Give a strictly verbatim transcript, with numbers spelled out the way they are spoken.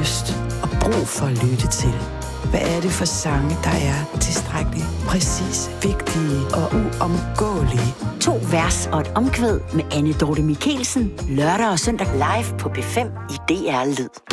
lyst og brug for at lytte til? Hvad er det for sange, der er tilstrækkeligt præcis, vigtige og uomgåelige? To vers og et omkvæd med Anne Dorte Michaelsen. Lørdag og søndag live på B fem i D R Lyd.